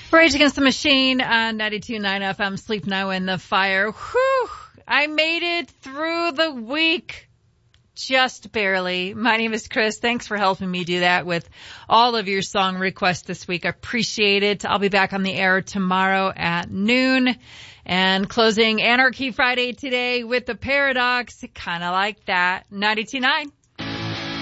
Rage Against the Machine on 92.9 FM, Sleep Now in the Fire. Whew! I made it through the week. Just barely. My name is Chris. Thanks for helping me do that with all of your song requests this week. I appreciate it. I'll be back on the air tomorrow at noon. And closing Anarchy Friday today with the Paradox. Kind of like that. 92.9.